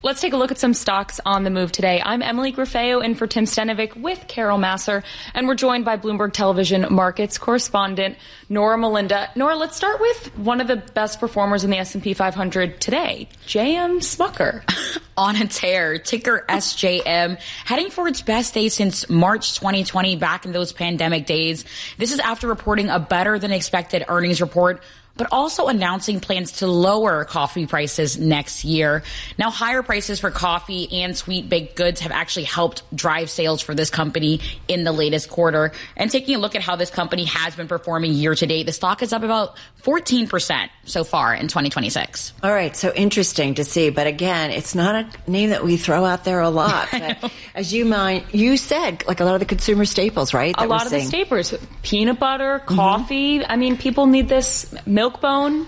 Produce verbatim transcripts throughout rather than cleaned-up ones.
Let's take a look at some stocks on the move today. I'm Emily Grafeo in for Tim Stenovic with Carol Masser, and we're joined by Bloomberg Television markets correspondent Nora Melinda. Nora, let's start with one of the best performers in the S and P five hundred today, J M Smucker. On a tear, ticker S J M, heading for its best day since March twenty twenty, back in those pandemic days. This is after reporting a better than expected earnings report, but also announcing plans to lower coffee prices next year. Now, higher prices for coffee and sweet baked goods have actually helped drive sales for this company in the latest quarter. And taking a look at how this company has been performing year to date, the stock is up about fourteen percent so far in twenty twenty-six. All right, so interesting to see. But again, it's not a name that we throw out there a lot. But as you mind, you said, like a lot of the consumer staples, right? A lot of the staples, peanut butter, coffee. Mm-hmm. I mean, people need this. Milk-Bone.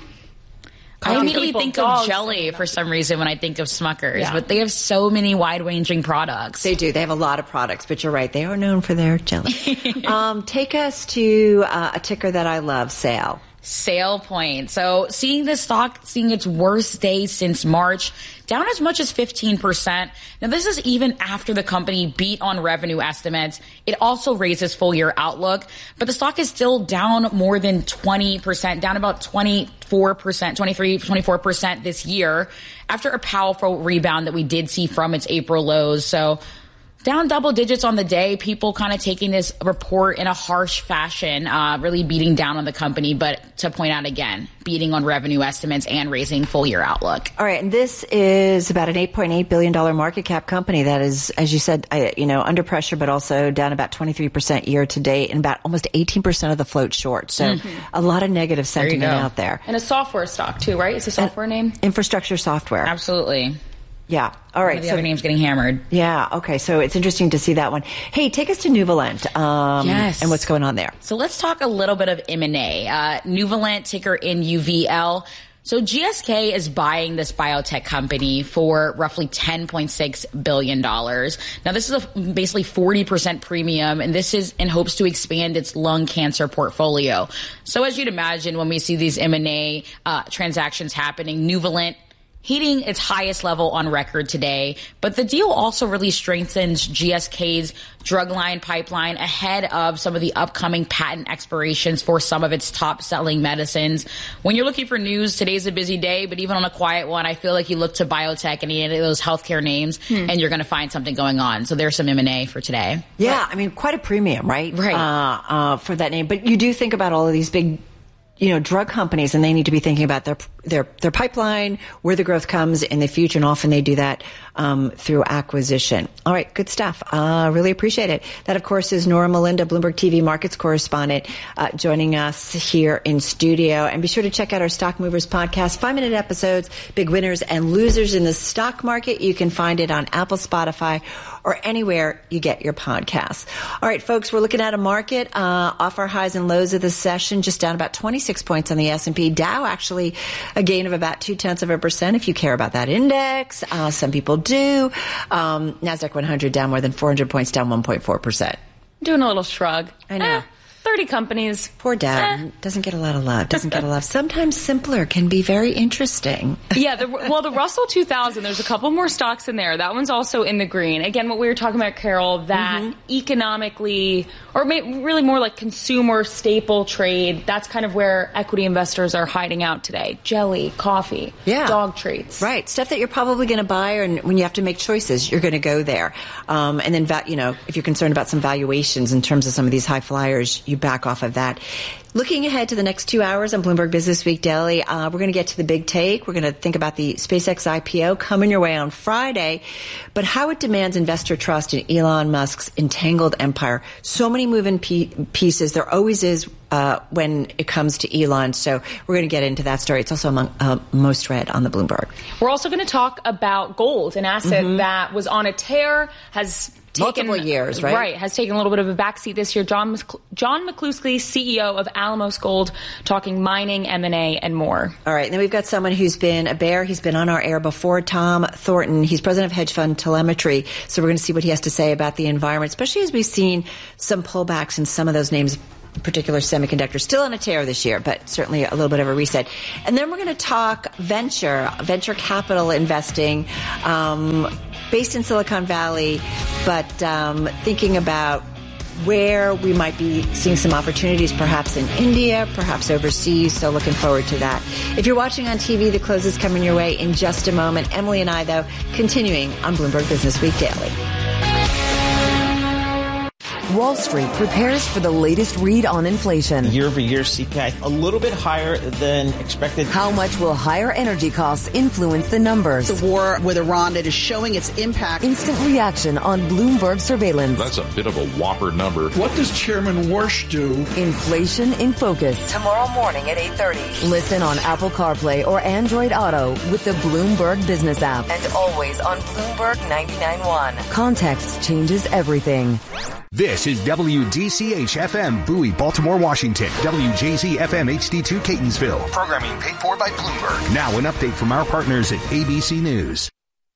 I immediately people, think of jelly for some reason when I think of Smuckers, yeah. But they have so many wide-ranging products. They do. They have a lot of products, but you're right. They are known for their jelly. um, take us to uh, a ticker that I love, Sale. Sale Point. So seeing this stock, seeing its worst day since March, down as much as fifteen percent. Now, this is even after the company beat on revenue estimates. It also raises full year outlook, but the stock is still down more than twenty percent, down about twenty-four percent, twenty-three, twenty-four percent this year after a powerful rebound that we did see from its April lows. So down double digits on the day, people kind of taking this report in a harsh fashion, uh, really beating down on the company. But to point out again, beating on revenue estimates and raising full year outlook. All right. And this is about an eight point eight billion dollars market cap company that is, as you said, uh, you know, under pressure, but also down about twenty-three percent year to date and about almost eighteen percent of the float short. So mm-hmm. a lot of negative sentiment there out there. And a software stock too, right? It's a software and name? Infrastructure software. Absolutely. Yeah. All right. The so, other name's getting hammered. Yeah. Okay. So it's interesting to see that one. Hey, take us to Nuvalent. Um, yes. And what's going on there? So let's talk a little bit of M and A. Uh, Nuvalent, ticker N U V L. So G S K is buying this biotech company for roughly ten point six billion dollars. Now, this is a basically forty percent premium, and this is in hopes to expand its lung cancer portfolio. So as you'd imagine, when we see these M and A uh, transactions happening, Nuvalent hitting its highest level on record today. But the deal also really strengthens G S K's drug line pipeline ahead of some of the upcoming patent expirations for some of its top-selling medicines. When you're looking for news, today's a busy day, but even on a quiet one, I feel like you look to biotech and any of those healthcare names, hmm. and you're going to find something going on. So there's some M and A for today. Yeah, I mean, quite a premium, right? Right. Uh, uh, for that name. But you do think about all of these big, you know, drug companies, and they need to be thinking about their their their pipeline, where the growth comes in the future, and often they do that um, through acquisition. All right, good stuff. Uh, really appreciate it. That, of course, is Nora Melinda, Bloomberg T V markets correspondent, uh, joining us here in studio. And be sure to check out our Stock Movers podcast, five-minute episodes, big winners and losers in the stock market. You can find it on Apple, Spotify, or anywhere you get your podcasts. All right, folks, we're looking at a market uh, off our highs and lows of the session, just down about twenty-six points on the S and P. Dow actually a gain of about two-tenths of a percent if you care about that index. Uh, some people do. Um, NASDAQ one hundred down more than four hundred points, down one point four percent. Doing a little shrug. I know. Eh, thirty companies. Poor Dow. Eh. Doesn't get a lot of love. Doesn't get a love. Sometimes simpler can be very interesting. Yeah. The, well, the Russell two thousand, there's a couple more stocks in there. That one's also in the green. Again, what we were talking about, Carol, that mm-hmm. economically, or really more like consumer staple trade, that's kind of where equity investors are hiding out today. Jelly, coffee, yeah. dog treats. Right. Stuff that you're probably going to buy, or when you have to make choices, you're going to go there. Um, and then, you know, if you're concerned about some valuations in terms of some of these high flyers, you back off of that. Looking ahead to the next two hours on Bloomberg Business Week Daily, uh, we're going to get to the big take. We're going to think about the SpaceX I P O coming your way on Friday, but how it demands investor trust in Elon Musk's entangled empire. So many moving pe- pieces. There always is uh, when it comes to Elon. So we're going to get into that story. It's also among uh, most read on the Bloomberg. We're also going to talk about gold, an asset mm-hmm. that was on a tear, has Taken, multiple years, right? Right, has taken a little bit of a backseat this year. John John McCluskey, C E O of Alamos Gold, talking mining, M and A, and more. All right, and then we've got someone who's been a bear. He's been on our air before, Tom Thornton. He's president of hedge fund Telemetry. So we're going to see what he has to say about the environment, especially as we've seen some pullbacks in some of those names particular semiconductor. Still on a tear this year, but certainly a little bit of a reset. And then we're going to talk venture, venture capital investing, um, based in Silicon Valley, but um, thinking about where we might be seeing some opportunities, perhaps in India, perhaps overseas. So looking forward to that. If you're watching on T V, the close is coming your way in just a moment. Emily and I, though, continuing on Bloomberg Business Week Daily. Wall Street prepares for the latest read on inflation. Year-over-year C P I a little bit higher than expected. How much will higher energy costs influence the numbers? The war with Iran, it is showing its impact. Instant reaction on Bloomberg surveillance. That's a bit of a whopper number. What does Chairman Warsh do? Inflation in Focus. Tomorrow morning at eight thirty. Listen on Apple CarPlay or Android Auto with the Bloomberg Business app. And always on Bloomberg ninety-nine point one. Context changes everything. This is W D C H F M, Bowie, Baltimore, Washington. W J Z F M H D two, Catonsville. Programming paid for by Bloomberg. Now an update from our partners at A B C News.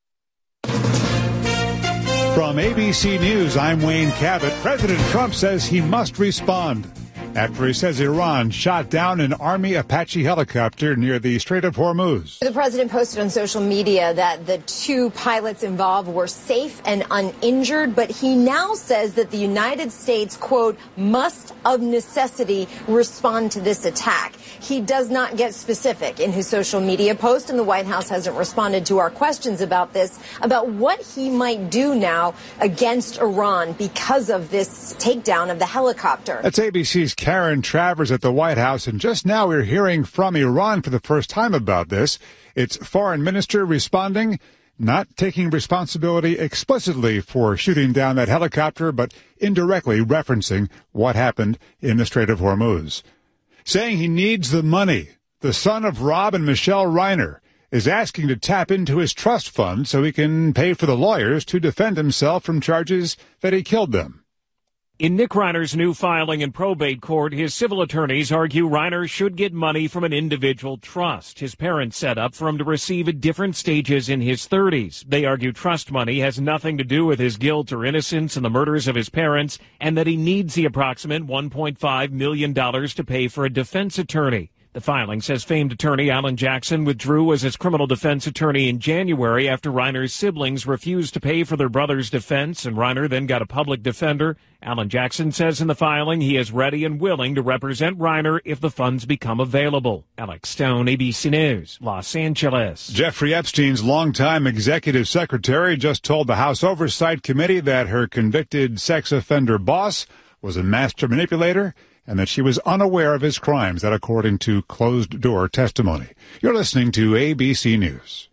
From A B C News, I'm Wayne Cabot. President Trump says he must respond after he says Iran shot down an Army Apache helicopter near the Strait of Hormuz. The president posted on social media that the two pilots involved were safe and uninjured, but he now says that the United States, quote, must of necessity respond to this attack. He does not get specific in his social media post, and the White House hasn't responded to our questions about this, about what he might do now against Iran because of this takedown of the helicopter. That's A B C's Karen Travers at the White House, and just now we're hearing from Iran for the first time about this. Its foreign minister responding, not taking responsibility explicitly for shooting down that helicopter, but indirectly referencing what happened in the Strait of Hormuz. Saying he needs the money. The son of Rob and Michelle Reiner is asking to tap into his trust fund so he can pay for the lawyers to defend himself from charges that he killed them. In Nick Reiner's new filing in probate court, his civil attorneys argue Reiner should get money from an individual trust his parents set up for him to receive at different stages in his thirties. They argue trust money has nothing to do with his guilt or innocence in the murders of his parents, and that he needs the approximate one point five million dollars to pay for a defense attorney. The filing says famed attorney Alan Jackson withdrew as his criminal defense attorney in January after Reiner's siblings refused to pay for their brother's defense, and Reiner then got a public defender. Alan Jackson says in the filing he is ready and willing to represent Reiner if the funds become available. Alex Stone, A B C News, Los Angeles. Jeffrey Epstein's longtime executive secretary just told the House Oversight Committee that her convicted sex offender boss was a master manipulator and that she was unaware of his crimes, that according to closed-door testimony. You're listening to A B C News.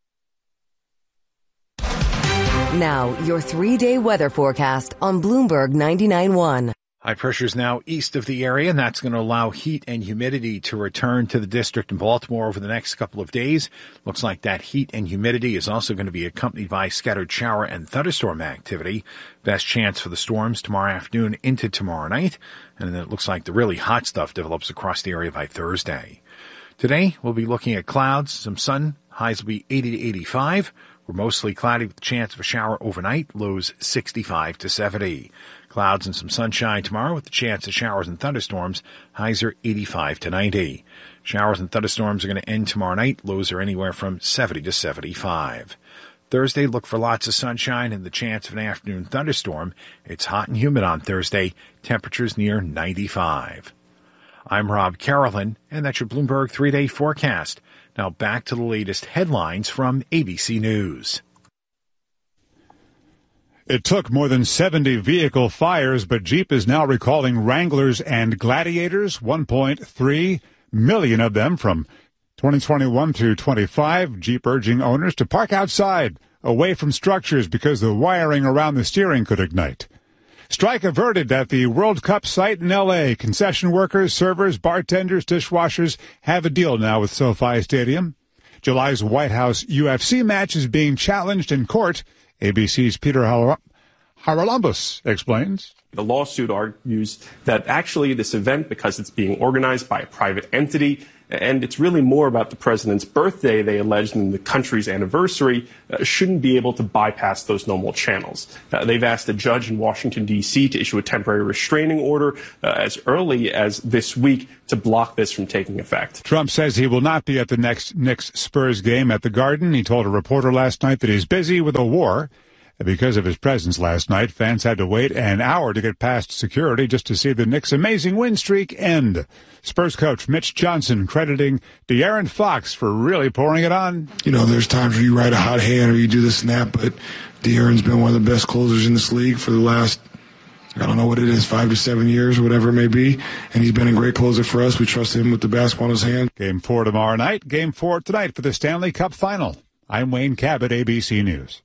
Now, your three-day weather forecast on Bloomberg ninety-nine point one. High pressure is now east of the area, and that's going to allow heat and humidity to return to the district in Baltimore over the next couple of days. Looks like that heat and humidity is also going to be accompanied by scattered shower and thunderstorm activity. Best chance for the storms tomorrow afternoon into tomorrow night. And then it looks like the really hot stuff develops across the area by Thursday. Today, we'll be looking at clouds, some sun. Highs will be eighty to eighty-five. We're mostly cloudy with the chance of a shower overnight. Lows sixty-five to seventy. Clouds and some sunshine tomorrow with the chance of showers and thunderstorms. Highs are eighty-five to ninety. Showers and thunderstorms are going to end tomorrow night. Lows are anywhere from seventy to seventy-five. Thursday, look for lots of sunshine and the chance of an afternoon thunderstorm. It's hot and humid on Thursday. Temperatures near ninety-five. I'm Rob Carolyn, and that's your Bloomberg three-day forecast. Now back to the latest headlines from A B C News. It took more than seventy vehicle fires, but Jeep is now recalling Wranglers and Gladiators, one point three million of them from twenty twenty-one through twenty-five. Jeep urging owners to park outside, away from structures, because the wiring around the steering could ignite. Strike averted at the World Cup site in L A. Concession workers, servers, bartenders, dishwashers have a deal now with SoFi Stadium. July's White House U F C match is being challenged in court. A B C's Peter Haralambous explains. The lawsuit argues that actually this event, because it's being organized by a private entity, and it's really more about the president's birthday, they allege, than the country's anniversary, uh, shouldn't be able to bypass those normal channels. Uh, they've asked a judge in Washington, D C to issue a temporary restraining order uh, as early as this week to block this from taking effect. Trump says he will not be at the next Knicks-Spurs game at the Garden. He told a reporter last night that he's busy with a war. And because of his presence last night, fans had to wait an hour to get past security just to see the Knicks' amazing win streak end. Spurs coach Mitch Johnson crediting De'Aaron Fox for really pouring it on. You know, there's times where you ride a hot hand or you do this and that, but De'Aaron's been one of the best closers in this league for the last, I don't know what it is, five to seven years, whatever it may be. And he's been a great closer for us. We trust him with the basketball in his hand. Game four tomorrow night. Game four tonight for the Stanley Cup Final. I'm Wayne Cabot, A B C News.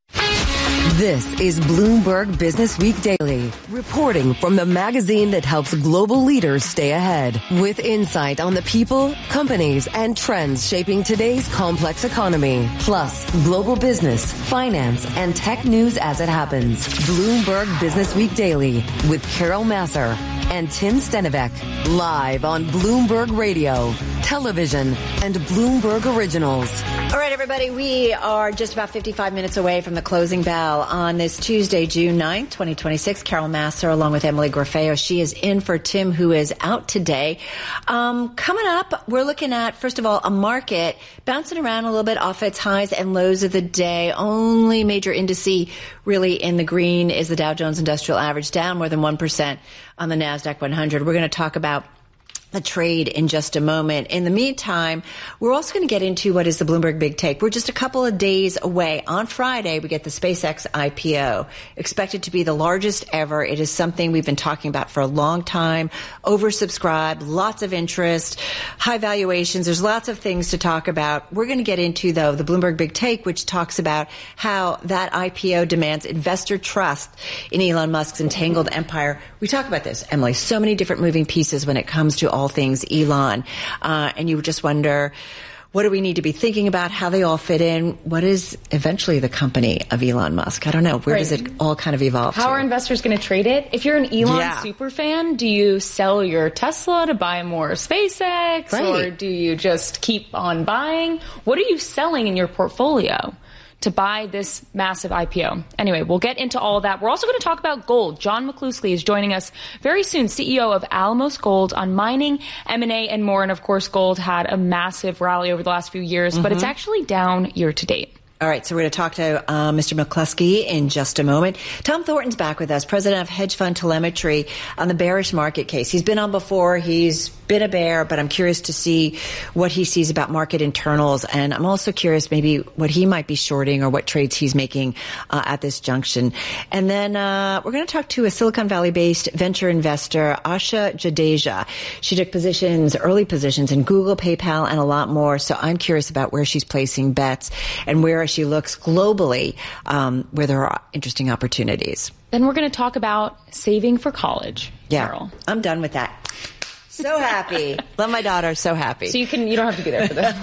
This is Bloomberg Business Week Daily, reporting from the magazine that helps global leaders stay ahead, with insight on the people, companies, and trends shaping today's complex economy, plus global business, finance, and tech news as it happens. Bloomberg Business Week Daily with Carol Massar and Tim Stenivek, live on Bloomberg Radio, television, and Bloomberg Originals. All right, everybody, we are just about fifty-five minutes away from the closing bell on this Tuesday, June ninth, twenty twenty-six. Carol Massar along with Emily Grafeo. She is in for Tim, who is out today. Um, coming up, we're looking at, first of all, a market bouncing around a little bit off its highs and lows of the day. Only major indice really in the green is the Dow Jones Industrial Average, down more than one percent on the NASDAQ one hundred. We're going to talk about the trade in just a moment. In the meantime, we're also going to get into what is the Bloomberg Big Take. We're just a couple of days away. On Friday, we get the SpaceX I P O, expected to be the largest ever. It is something we've been talking about for a long time, oversubscribed, lots of interest, high valuations. There's lots of things to talk about. We're going to get into, though, the Bloomberg Big Take, which talks about how that I P O demands investor trust in Elon Musk's entangled empire. We talk about this, Emily, so many different moving pieces when it comes to all things Elon. Uh, and you just wonder, what do we need to be thinking about, how they all fit in? What is eventually the company of Elon Musk? I don't know. Where right. does it all kind of evolve How to? Are investors going to trade it? If you're an Elon yeah. super fan, do you sell your Tesla to buy more SpaceX? Right. Or do you just keep on buying? What are you selling in your portfolio to buy this massive I P O? Anyway, we'll get into all of that. We're also going to talk about gold. John McCluskey is joining us very soon, C E O of Alamos Gold, on mining, M and A, and more. And of course, gold had a massive rally over the last few years, mm-hmm. but it's actually down year to date. All right, so we're going to talk to uh, Mister McCluskey in just a moment. Tom Thornton's back with us, president of Hedge Fund Telemetry, on the bearish market case. He's been on before. He's been a bear, but I'm curious to see what he sees about market internals. And I'm also curious maybe what he might be shorting or what trades he's making uh, at this junction. And then uh, we're going to talk to a Silicon Valley-based venture investor, Asha Jadeja. She took positions, early positions in Google, PayPal, and a lot more. So I'm curious about where she's placing bets and where she looks globally, um, where there are interesting opportunities. Then we're going to talk about saving for college. Yeah, Carol. I'm done with that. So happy. Love my daughter. So happy. So you can, you don't have to be there for this.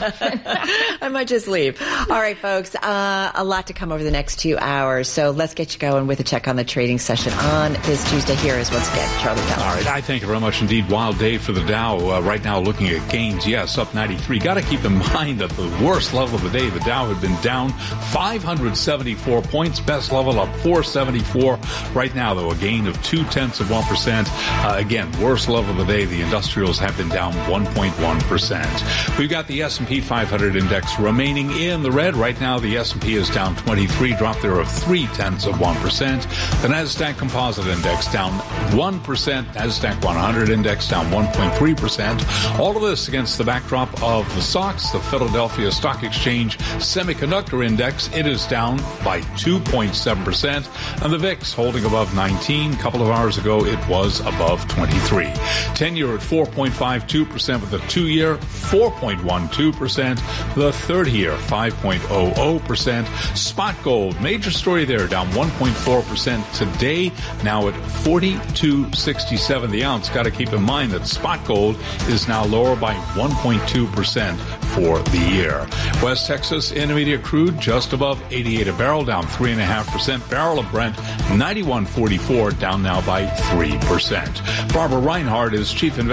I might just leave. All right, folks. Uh, a lot to come over the next two hours. So let's get you going with a check on the trading session on this Tuesday. Here is once again Charlie Bell. All right. I thank you very much indeed. Wild day for the Dow. Uh, right now looking at gains. Yes, up ninety-three. Got to keep in mind that the worst level of the day, the Dow had been down five hundred seventy-four points. Best level up four seventy-four. Right now, though, a gain of two tenths of one percent. Uh, again, worst level of the day. The industrial Industrials have been down one point one percent. We've got the S and P five hundred index remaining in the red. Right now, the S and P is down twenty-three, drop there of three tenths of one percent. The Nasdaq Composite Index down one percent. Nasdaq one hundred Index down one point three percent. All of this against the backdrop of the S O X, the Philadelphia Stock Exchange Semiconductor Index. It is down by two point seven percent. And the V I X holding above nineteen. A couple of hours ago, it was above twenty-three. ten-year at four point five two percent, with the two-year four point one two percent, the third-year five point zero zero percent. Spot gold, major story there, down one point four percent today, now at forty-two sixty-seven the ounce. Got to keep in mind that spot gold is now lower by one point two percent for the year. West Texas Intermediate crude just above eighty-eight a barrel, down three point five percent. Barrel of Brent ninety-one forty-four, down now by three percent. Barbara Reinhardt is chief investor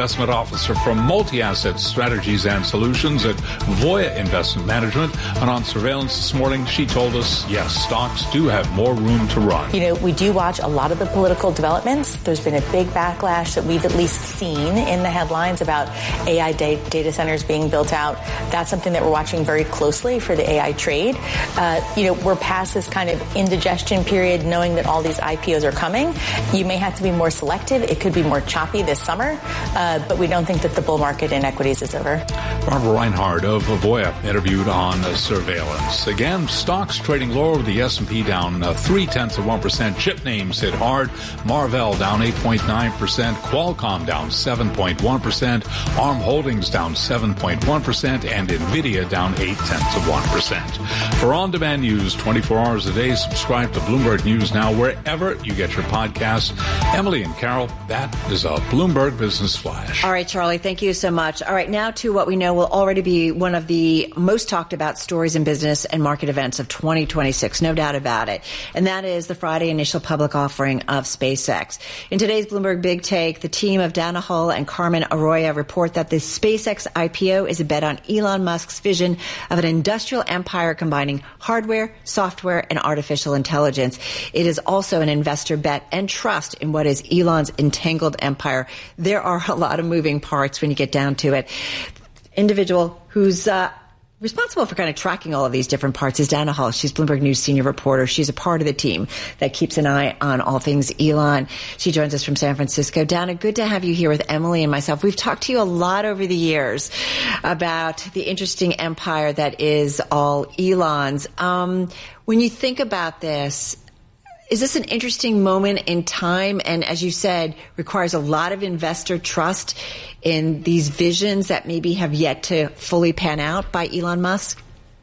Investment Officer for Multi-Asset Strategies and Solutions at Voya Investment Management. And on Surveillance this morning, she told us, yes, stocks do have more room to run. You know, we do watch a lot of the political developments. There's been a big backlash that we've at least seen in the headlines about A I data centers being built out. That's something that we're watching very closely for the A I trade. Uh, you know, we're past this kind of indigestion period, knowing that all these I P Os are coming. You may have to be more selective. It could be more choppy this summer, uh, but we don't think that the bull market in equities is over. Barbara Reinhardt of Voya interviewed on uh, Surveillance. Again, stocks trading lower, the S and P down uh, three-tenths of one percent. Chip names hit hard. Marvell down eight point nine percent. Qualcomm down seven point one percent. Arm Holdings down seven point one percent. And NVIDIA down eight-tenths of one percent. For on-demand news twenty-four hours a day, subscribe to Bloomberg News Now wherever you get your podcasts. Emily and Carol, that is a Bloomberg Business Flash. All right, Charlie, thank you so much. All right, now to what we know will already be one of the most talked about stories in business and market events of twenty twenty-six, no doubt about it. And that is the Friday initial public offering of SpaceX. In today's Bloomberg Big Take, the team of Dana Hull and Carmen Arroyo report that the SpaceX I P O is a bet on Elon Musk's vision of an industrial empire combining hardware, software, and artificial intelligence. It is also an investor bet and trust in what is Elon's entangled empire. There are a lot of moving parts when you get down to it. Individual who's uh, responsible for kind of tracking all of these different parts is Dana Hull. She's Bloomberg News senior reporter. She's a part of the team that keeps an eye on all things Elon. She joins us from San Francisco. Dana, good to have you here with Emily and myself. We've talked to you a lot over the years about the interesting empire that is all Elon's. Um, when you think about this, is this an interesting moment in time? And as you said, requires a lot of investor trust in these visions that maybe have yet to fully pan out by Elon Musk?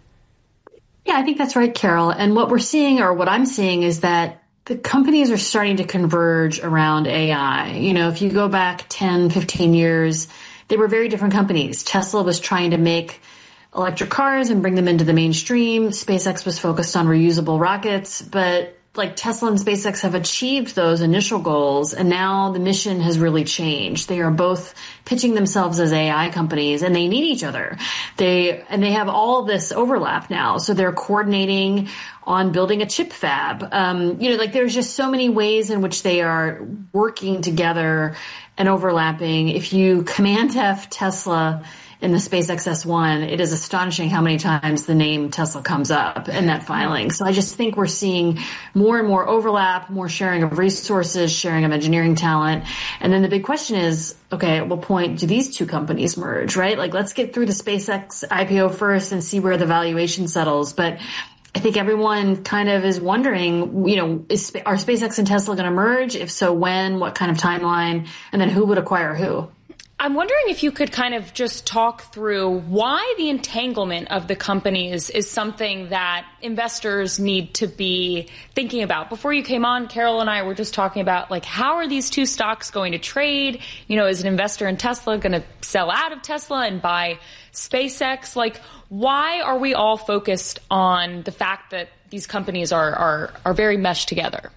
Yeah, I think that's right, Carol. And what we're seeing, or what I'm seeing, is that the companies are starting to converge around A I. You know, if you go back ten, fifteen years, they were very different companies. Tesla was trying to make electric cars and bring them into the mainstream. SpaceX was focused on reusable rockets, but like Tesla and SpaceX have achieved those initial goals, and now the mission has really changed. They are both pitching themselves as A I companies, and they need each other. They and they have all this overlap now, so they're coordinating on building a chip fab. Um, you know, like there's just so many ways in which they are working together and overlapping. If you Command F Tesla in the SpaceX S one, it is astonishing how many times the name Tesla comes up in that filing. So I just think we're seeing more and more overlap, more sharing of resources, sharing of engineering talent. And then the big question is, okay, at what point do these two companies merge, right? Like, let's get through the SpaceX I P O first and see where the valuation settles. But I think everyone kind of is wondering, you know, is, are SpaceX and Tesla going to merge? If so, when? What kind of timeline? And then who would acquire who? I'm wondering if you could kind of just talk through why the entanglement of the companies is something that investors need to be thinking about. Before you came on, Carol and I were just talking about, like, how are these two stocks going to trade? You know, is an investor in Tesla going to sell out of Tesla and buy SpaceX? Like, why are we all focused on the fact that these companies are are, are very meshed together?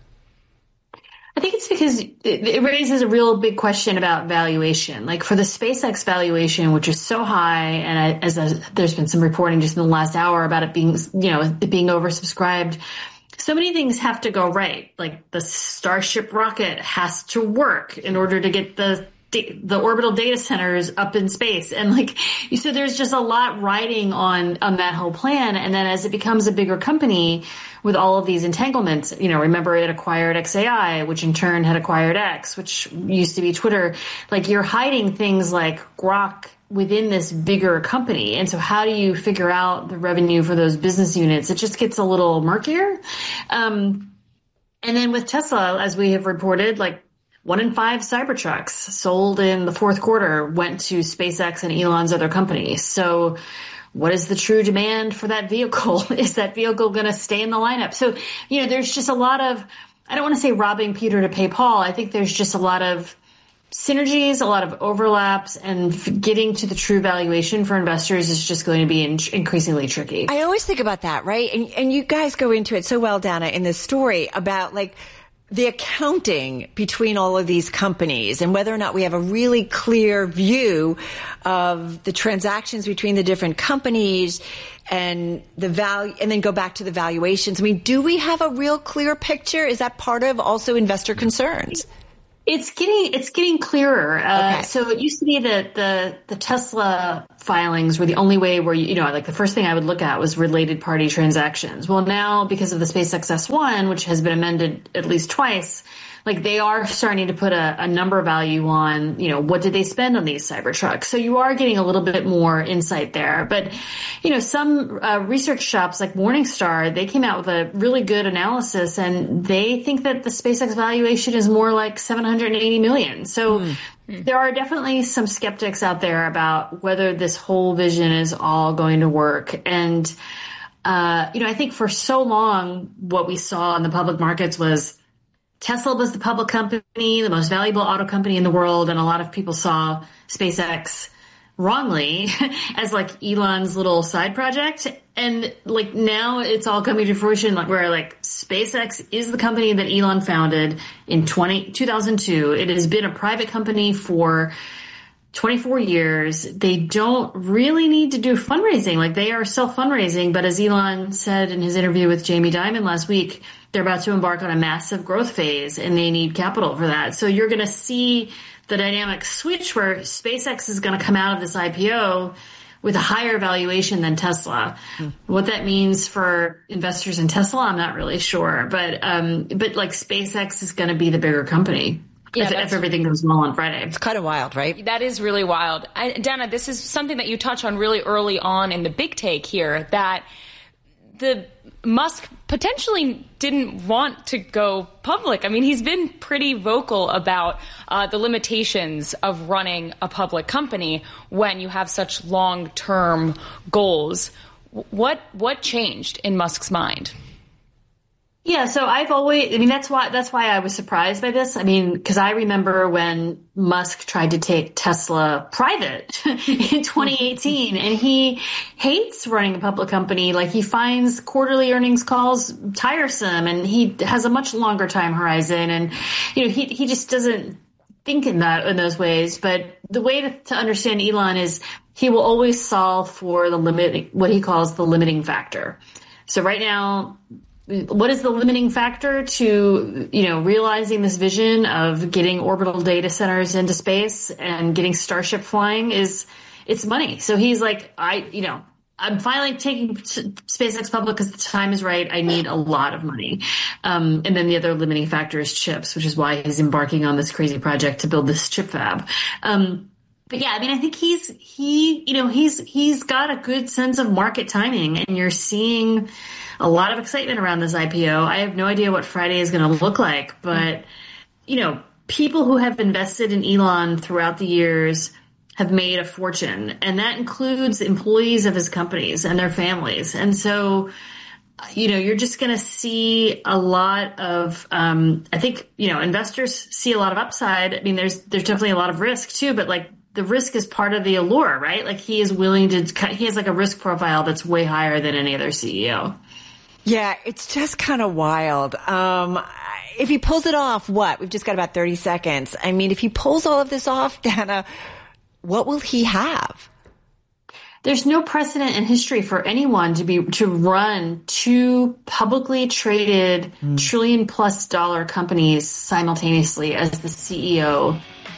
I think it's because it raises a real big question about valuation. Like for the SpaceX valuation, which is so high, and as a, there's been some reporting just in the last hour about it being, you know, it being oversubscribed. So many things have to go right. Like the Starship rocket has to work in order to get the the orbital data centers up in space. And like, so there's just a lot riding on, on that whole plan. And then as it becomes a bigger company with all of these entanglements, you know, remember it acquired X A I, which in turn had acquired X, which used to be Twitter. Like you're hiding things like Grok within this bigger company. And so how do you figure out the revenue for those business units? It just gets a little murkier. Um, and then with Tesla, as we have reported, like, One in five Cybertrucks sold in the fourth quarter went to SpaceX and Elon's other companies. So what is the true demand for that vehicle? Is that vehicle going to stay in the lineup? So, you know, there's just a lot of, I don't want to say robbing Peter to pay Paul. I think there's just a lot of synergies, a lot of overlaps, and getting to the true valuation for investors is just going to be in- increasingly tricky. I always think about that, right? And, and you guys go into it so well, Dana, in this story about like, the accounting between all of these companies and whether or not we have a really clear view of the transactions between the different companies and the value, and then go back to the valuations. I mean, do we have a real clear picture? Is that part of also investor concerns? It's getting it's getting clearer. Uh, Okay. So it used to be that the the Tesla filings were the only way where you, you know, like the first thing I would look at was related party transactions. Well, now because of the SpaceX S one, which has been amended at least twice, like they are starting to put a, a number value on, you know, what did they spend on these Cybertrucks? So you are getting a little bit more insight there. But, you know, some uh, research shops like Morningstar, they came out with a really good analysis, and they think that the SpaceX valuation is more like seven hundred eighty million. So mm. there are definitely some skeptics out there about whether this whole vision is all going to work. And, uh, you know, I think for so long, what we saw in the public markets was Tesla was the public company, the most valuable auto company in the world, and a lot of people saw SpaceX wrongly as like Elon's little side project. And like now it's all coming to fruition, like where like SpaceX is the company that Elon founded in two thousand two. It has been a private company for twenty-four years. They don't really need to do fundraising. Like they are self-fundraising, but as Elon said in his interview with Jamie Dimon last week, they're about to embark on a massive growth phase and they need capital for that. So you're going to see the dynamic switch where SpaceX is going to come out of this I P O with a higher valuation than Tesla. Mm. What that means for investors in Tesla, I'm not really sure. But, um, but like SpaceX is going to be the bigger company. Yeah, if, if everything goes well on Friday. It's kind of wild, right? That is really wild. I, Dana, this is something that you touch on really early on in the big take here, that the Musk potentially didn't want to go public. I mean, he's been pretty vocal about uh, the limitations of running a public company when you have such long-term goals. What what changed in Musk's mind? Yeah, so I've always, I mean, that's why, that's why I was surprised by this. I mean, cause I remember when Musk tried to take Tesla private in twenty eighteen, and he hates running a public company. Like he finds quarterly earnings calls tiresome, and he has a much longer time horizon. And, you know, he, he just doesn't think in that, in those ways. But the way to, to understand Elon is he will always solve for the limit, what he calls the limiting factor. So right now, what is the limiting factor to, you know, realizing this vision of getting orbital data centers into space and getting Starship flying? Is it's money. So he's like, I, you know, I'm finally taking SpaceX public because the time is right. I need a lot of money. Um, and then the other limiting factor is chips, which is why he's embarking on this crazy project to build this chip fab. Um, But yeah, I mean, I think he's, he, you know, he's, he's got a good sense of market timing, and you're seeing a lot of excitement around this I P O. I have no idea what Friday is going to look like, but, you know, people who have invested in Elon throughout the years have made a fortune, and that includes employees of his companies and their families. And so, you know, you're just going to see a lot of, um, I think, you know, investors see a lot of upside. I mean, there's, there's definitely a lot of risk too, but like, the risk is part of the allure, right? Like he is willing to cut, he has like a risk profile that's way higher than any other C E O. Yeah, it's just kind of wild. Um, if he pulls it off, what? We've just got about thirty seconds. I mean, if he pulls all of this off, Dana, what will he have? There's no precedent in history for anyone to be, to run two publicly traded mm. trillion plus dollar companies simultaneously as the C E O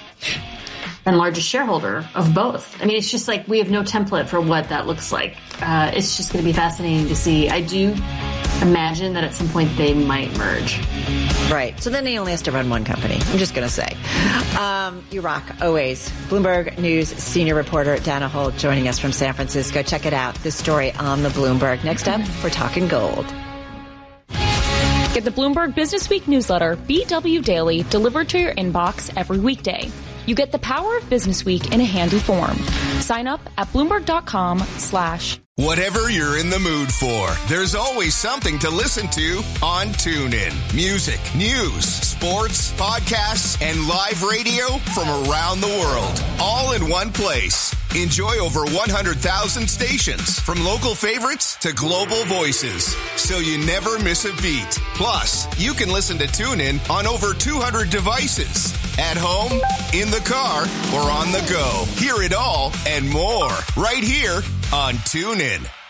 and largest shareholder of both. I mean, it's just like we have no template for what that looks like. Uh, it's just going to be fascinating to see. I do imagine that at some point they might merge. Right. So then he only has to run one company. I'm just going to say. Um, you rock, always. Bloomberg News senior reporter Dana Holt joining us from San Francisco. Check it out. This story on the Bloomberg. Next up, we're talking gold. Get the Bloomberg Business Week newsletter, B W Daily, delivered to your inbox every weekday. You get the power of Business Week in a handy form. Sign up at Bloomberg.com slash. Whatever you're in the mood for, there's always something to listen to on TuneIn. Music, news, sports, podcasts, and live radio from around the world. All in one place. Enjoy over one hundred thousand stations, from local favorites to global voices, so you never miss a beat. Plus, you can listen to TuneIn on over two hundred devices. At home, in the car, or on the go. Hear it all and more right here on TuneIn.